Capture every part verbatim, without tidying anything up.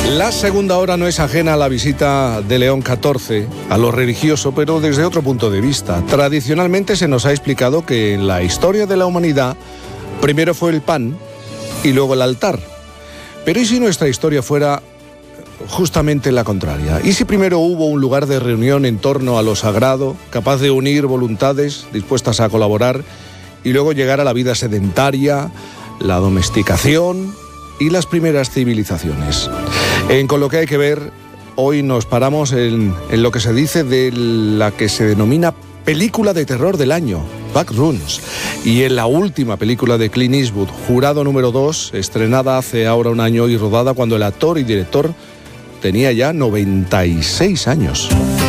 La segunda hora no es ajena a la visita de León catorce, a lo religioso, pero desde otro punto de vista. Tradicionalmente se nos ha explicado que en la historia de la humanidad primero fue el pan y luego el altar. Pero ¿y si nuestra historia fuera justamente la contraria? ¿Y si primero hubo un lugar de reunión en torno a lo sagrado, capaz de unir voluntades dispuestas a colaborar, y luego llegar a la vida sedentaria, la domesticación y las primeras civilizaciones? En Con lo que hay que ver, hoy nos paramos en, en lo que se dice de la que se denomina película de terror del año, Backrooms, y en la última película de Clint Eastwood, Jurado número dos, estrenada hace ahora un año y rodada cuando el actor y director tenía ya noventa y seis años.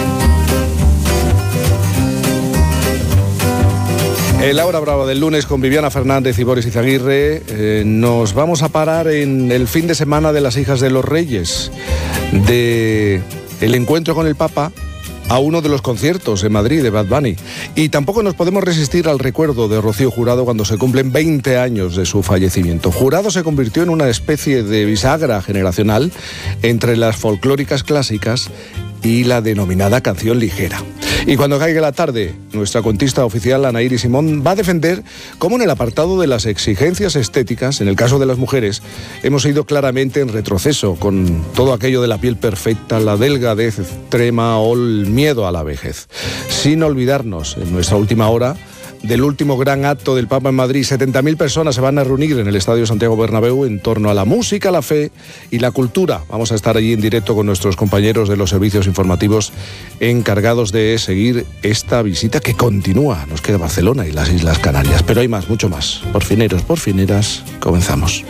El Hora Brava del lunes con Viviana Fernández y Boris Izaguirre. Eh, nos vamos a parar en el fin de semana de las Hijas de los Reyes, de el encuentro con el Papa a uno de los conciertos en Madrid de Bad Bunny. Y tampoco nos podemos resistir al recuerdo de Rocío Jurado cuando se cumplen veinte años de su fallecimiento. Jurado se convirtió en una especie de bisagra generacional entre las folclóricas clásicas y la denominada canción ligera. Y cuando caiga la tarde, nuestra cuentista oficial, Ana Iris Simón, va a defender cómo en el apartado de las exigencias estéticas, en el caso de las mujeres, hemos ido claramente en retroceso con todo aquello de la piel perfecta, la delgadez extrema o el miedo a la vejez. Sin olvidarnos, en nuestra última hora, del último gran acto del Papa en Madrid. setenta mil personas se van a reunir en el Estadio Santiago Bernabéu en torno a la música, la fe y la cultura. Vamos a estar allí en directo con nuestros compañeros de los servicios informativos encargados de seguir esta visita que continúa. Nos queda Barcelona y las Islas Canarias, pero hay más, mucho más. Por fineros, por fineras, comenzamos.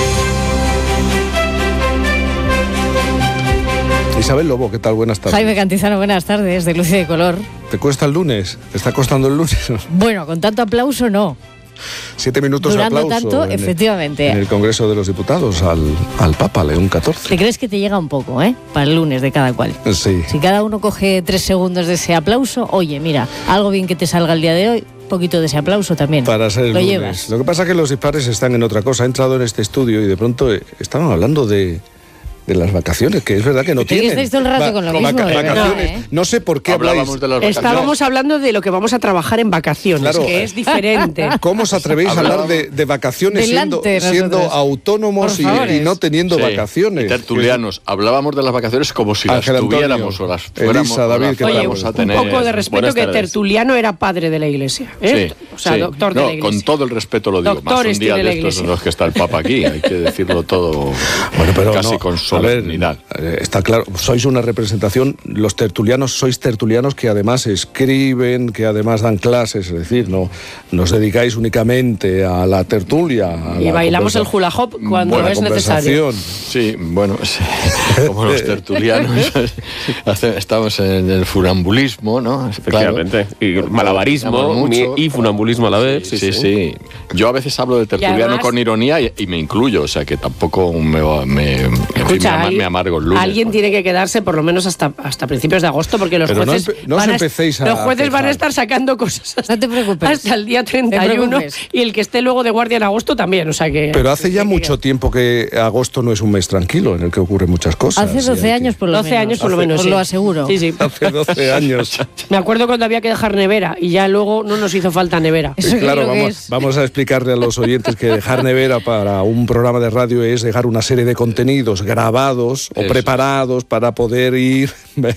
Isabel Lobo, ¿qué tal? Buenas tardes. Jaime Cantizano, buenas tardes, de Luz y de Color. ¿Te cuesta el lunes? ¿Te está costando el lunes? Bueno, con tanto aplauso no. Siete minutos de Durando aplauso tanto, en efectivamente. El, en el Congreso de los Diputados al, al Papa León catorce. ¿Te crees que te llega un poco, eh? Para el lunes de cada cual. Sí. Si cada uno coge tres segundos de ese aplauso, oye, mira, algo bien que te salga el día de hoy, un poquito de ese aplauso también. Para ser el Lo lunes. Llevas. Lo que pasa es que los dispares están en otra cosa. He entrado en este estudio y de pronto eh, estaban hablando de... de las vacaciones, que es verdad que no ¿Te tienen. estáis todo el rato Va, con lo con mismo? vaca- ¿eh? vacaciones. No, ¿eh? No sé por qué Hablábamos habláis. de las vacaciones. Estábamos hablando de lo que vamos a trabajar en vacaciones, Claro. que es diferente. ¿Cómo os atrevéis a hablar de, de vacaciones siendo, Delante, siendo nosotros. autónomos y, Por favores. y no teniendo Sí, vacaciones? y tertulianos. Hablábamos de las vacaciones como si Ángel las Antonio, tuviéramos o las fuéramos. Elisa, o las David, ¿qué tal? fuéramos a Un tener. poco de respeto, Buenas que tardes. Tertuliano era padre de la Iglesia, ¿eh? Sí, o sea, sí. doctor de No, la Iglesia. con todo el respeto lo digo. Más Doctores un día tiene la de estos Iglesia. en los que está el Papa aquí. Hay que decirlo todo Bueno, pero casi no, con a ver, solemnidad. eh, está claro, sois una representación, los tertulianos, sois tertulianos que además escriben, que además dan clases, es decir, no, no os dedicáis únicamente a la tertulia. A Y la bailamos conversa- el hula hop cuando Buena es necesario. conversación. Sí, bueno, sí, como los tertulianos, hace- estamos en el funambulismo, ¿no? Efectivamente. Claro. Y malabarismo Hablamos mucho. y funambulismo a la vez. Sí, sí, sí. Yo a veces hablo de tertuliano además- con ironía y, y me incluyo, o sea que tampoco me, me, en fin, me, Escucha, ama- alguien- me amargo el lunes. alguien tiene que quedarse por lo menos hasta, hasta principios de agosto, porque los Pero no jueces, empe- no os van, a, empecéis a los jueces van a quejar. estar sacando cosas hasta, No te preocupes. hasta el día treinta y uno, preocupes. y el que esté luego de guardia en agosto también, o sea que... Pero hace ya que- mucho tiempo que agosto no es un mes tranquilo en el que ocurren muchas cosas. Hace y hay doce que- años por lo doce menos. años por lo Hace- menos, Os sí. lo aseguro. Sí, sí. Hace doce años. Me acuerdo cuando había que dejar nevera y ya luego no nos hizo falta nevera. Eso Y claro, creo que vamos, es. vamos a explicarle a los oyentes que dejar nevera para un programa de radio es dejar una serie de contenidos grabados o Eso. preparados para poder ir,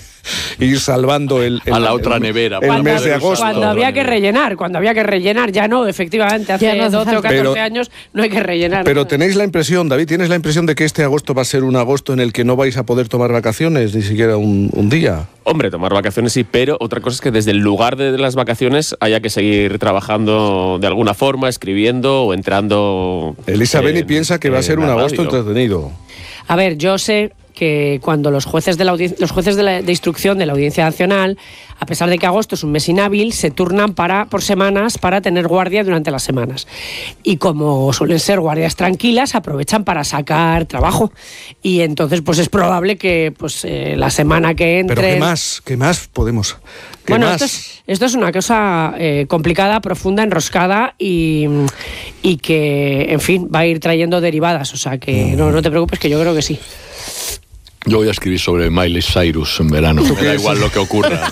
ir salvando el, el- A la otra el- nevera, el para mes poder de usar agosto. Cuando Todo, había ¿no? que rellenar, cuando había que rellenar, ya no, efectivamente, hace Ya no hace doce o falta. catorce Pero- años no hay que rellenar. Pero nada. tenéis la impresión, David, ¿tienes la impresión de que este agosto va a ser un agosto en el que no vais a poder tomar vacaciones, ni siquiera un, un día? Hombre, tomar vacaciones sí, pero otra cosa es que desde el lugar de las vacaciones haya que seguir trabajando de alguna forma, escribiendo o entrando. Elisa Beni en- piensa que va a en ser un la agosto radio. entretenido. A ver, yo sé que cuando los jueces de la audien- los jueces de, la- de instrucción de la Audiencia Nacional, a pesar de que agosto es un mes inhábil, se turnan para por semanas para tener guardia durante las semanas. Y como suelen ser guardias tranquilas, aprovechan para sacar trabajo. Y entonces, pues es probable que pues eh, la semana que entre. Pero ¿qué más? ¿Qué más podemos? ¿Qué Bueno, más? esto es, esto es una cosa eh, complicada, profunda, enroscada y, y que, en fin, va a ir trayendo derivadas. O sea que no, no te preocupes, que yo creo que sí. Yo voy a escribir sobre Miley Cyrus en verano. Me da igual lo que ocurra.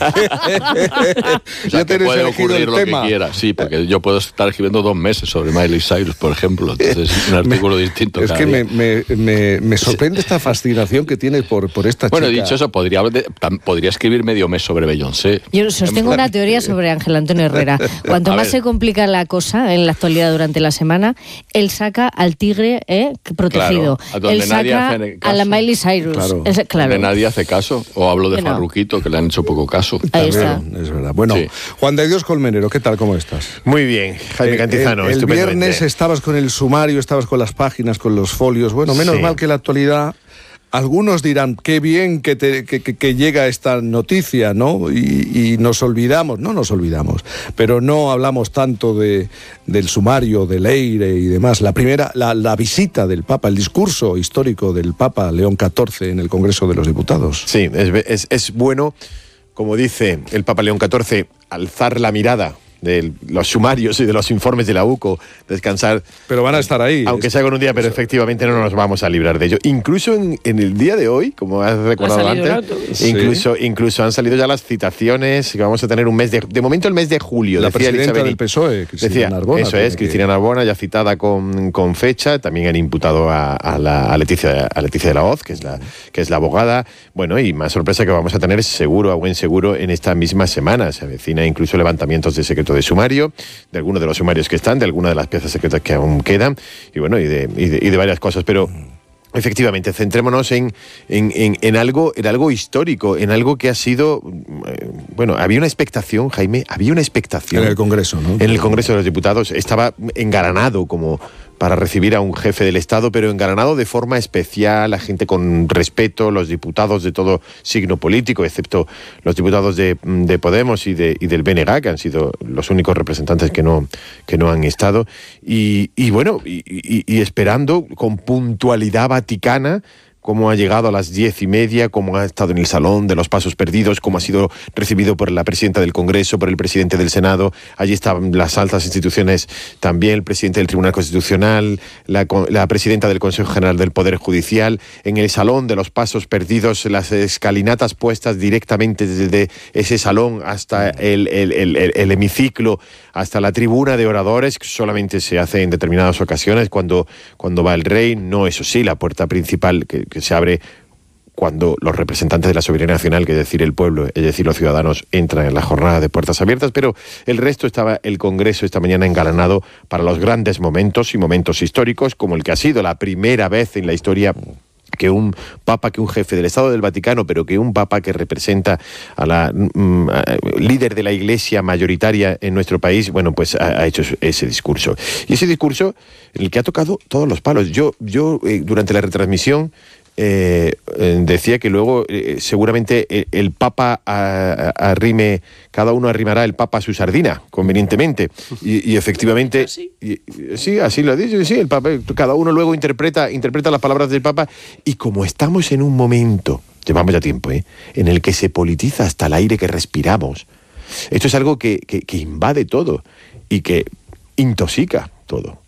O sea, que puede ocurrir lo tema. que quiera. Sí, porque yo puedo estar escribiendo dos meses sobre Miley Cyrus, por ejemplo. Entonces, un artículo me, distinto. Es cada que día. me, me, me, me sorprende esta fascinación que tienes por, por esta bueno, chica. Bueno, dicho eso, podría, podría escribir medio mes sobre Beyoncé. Yo sostengo una teoría sobre Ángel Antonio Herrera. Cuanto más se complica la cosa en la actualidad durante la semana, él saca al tigre eh, protegido. Claro, él saca a la Miley Cyrus. Claro. Es, claro. Donde nadie hace caso. O hablo de bueno. Farruquito, que le han hecho poco caso. Ahí está. Es verdad. Bueno, sí. Juan de Dios Colmenero, ¿qué tal? ¿Cómo estás? Muy bien, Jaime eh, Cantizano. El, el viernes estabas con el sumario, estabas con las páginas, con los folios. Bueno, menos sí. mal que la actualidad... Algunos dirán, qué bien que, te, que, que, que llega esta noticia, ¿no? Y, y nos olvidamos, no nos olvidamos, pero no hablamos tanto de, del sumario, del Eire y demás. La primera, la, la visita del Papa, el discurso histórico del Papa León catorce en el Congreso de los Diputados. Sí, es, es, es bueno, como dice el Papa León catorce, alzar la mirada de los sumarios y de los informes de la U C O, descansar. Pero van a estar ahí. Aunque sea con un día, pero efectivamente no nos vamos a librar de ello. Incluso en, en el día de hoy, como has recordado antes, incluso, sí. incluso han salido ya las citaciones, que vamos a tener un mes de... De momento el mes de julio. La decía presidenta del P S O E, Cristina decía, Narbona. Eso es, Cristina que... Narbona, ya citada con, con fecha. También han imputado a, a, la, a, Leticia, a Leticia de la Hoz, que es la, que es la abogada. Bueno, y más sorpresa que vamos a tener seguro, a buen seguro, en esta misma semana. Se avecina incluso levantamientos de secreto de sumario, de algunos de los sumarios que están, de algunas de las piezas secretas que aún quedan, y bueno, y de, y de, y de varias cosas, pero efectivamente, centrémonos en, en, en, en, algo, en algo histórico, en algo que ha sido, eh, bueno, había una expectación, Jaime, había una expectación. En el Congreso, ¿no? En el Congreso de los Diputados, estaba engalanado como para recibir a un jefe del Estado, pero engalanado de forma especial, a gente con respeto, los diputados de todo signo político, excepto los diputados de, de Podemos y, de, y del B N G, que han sido los únicos representantes que no, que no han estado, y, y bueno, y, y, y esperando con puntualidad vaticana, cómo ha llegado a las diez y media, cómo ha estado en el Salón de los Pasos Perdidos, cómo ha sido recibido por la presidenta del Congreso, por el presidente del Senado. Allí estaban las altas instituciones también, el presidente del Tribunal Constitucional, la, la presidenta del Consejo General del Poder Judicial. En el Salón de los Pasos Perdidos, las escalinatas puestas directamente desde ese salón hasta el, el, el, el, el hemiciclo, hasta la tribuna de oradores, que solamente se hace en determinadas ocasiones cuando, cuando va el rey. No, eso sí, la puerta principal que, que se abre cuando los representantes de la soberanía nacional, que es decir el pueblo, es decir los ciudadanos, entran en la jornada de puertas abiertas, pero el resto estaba el Congreso esta mañana engalanado para los grandes momentos y momentos históricos, como el que ha sido la primera vez en la historia que un papa, que un jefe del Estado del Vaticano, pero que un papa que representa a la mm, a, líder de la Iglesia mayoritaria en nuestro país, bueno, pues ha, ha hecho ese discurso. Y ese discurso en el que ha tocado todos los palos. Yo, yo eh, durante la retransmisión, Eh, eh, decía que luego eh, seguramente el, el Papa a, a, arrime, cada uno arrimará el Papa a su sardina, convenientemente. Y, y efectivamente, ¿Sí? Y, sí, así lo ha dicho, sí, el Papa, cada uno luego interpreta, interpreta las palabras del Papa, y como estamos en un momento, llevamos ya tiempo, ¿eh? en el que se politiza hasta el aire que respiramos, esto es algo que, que, que invade todo y que intoxica todo.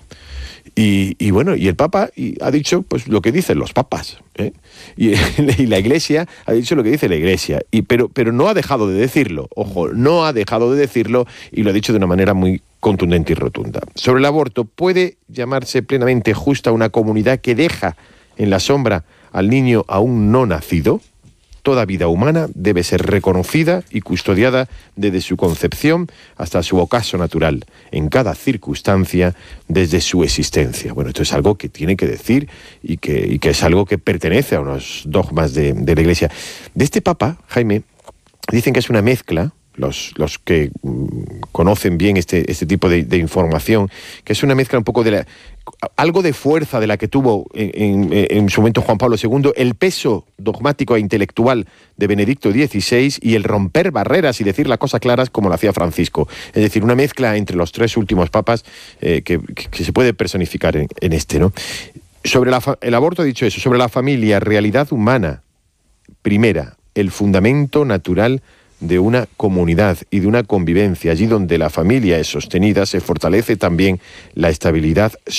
Y, y bueno, y el Papa ha dicho pues lo que dicen los papas, ¿eh? y, y la Iglesia ha dicho lo que dice la Iglesia, y, pero, pero no ha dejado de decirlo, ojo, no ha dejado de decirlo, y lo ha dicho de una manera muy contundente y rotunda. Sobre el aborto, ¿puede llamarse plenamente justa una comunidad que deja en la sombra al niño aún no nacido? Toda vida humana debe ser reconocida y custodiada desde su concepción hasta su ocaso natural, en cada circunstancia, desde su existencia. Bueno, esto es algo que tiene que decir y que, y que es algo que pertenece a unos dogmas de, de la Iglesia. De este Papa, Jaime, dicen que es una mezcla, los, los que mm, conocen bien este, este tipo de, de información, que es una mezcla un poco de la... algo de fuerza de la que tuvo en, en, en su momento Juan Pablo segundo, el peso dogmático e intelectual de Benedicto dieciséis y el romper barreras y decir las cosas claras como lo hacía Francisco. Es decir, una mezcla entre los tres últimos papas eh, que, que se puede personificar en, en este, ¿no? Sobre la, el aborto ha dicho eso, sobre la familia, realidad humana, primera, el fundamento natural de una comunidad y de una convivencia. Allí donde la familia es sostenida, se fortalece también la estabilidad